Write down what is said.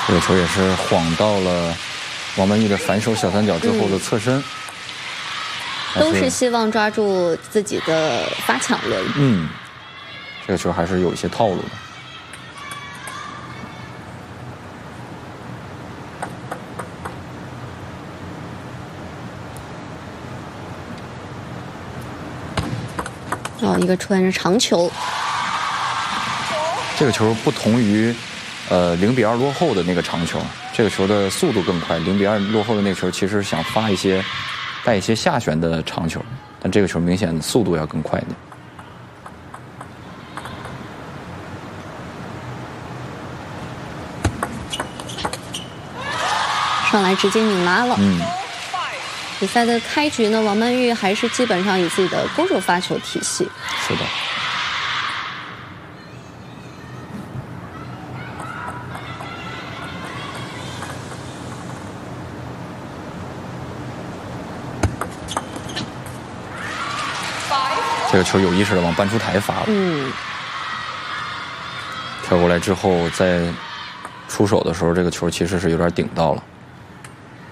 这个球也是晃到了王曼玉的反手小三角之后的侧身。 都是希望抓住自己的发抢轮。 这个球还是有一些套路的。 一个穿着长球。 这个球不同于0-2落后的那个长球，这个球的速度更快。0-2落后的那个球其实想发一些带一些下旋的长球，但这个球明显速度要更快一点。 上来直接拧拉了。比赛的开局呢，王曼玉还是基本上以自己的勾手发球体系。 是的。这个球有意识的往半出台发了。跳过来之后，在出手的时候，这个球其实是有点顶到了。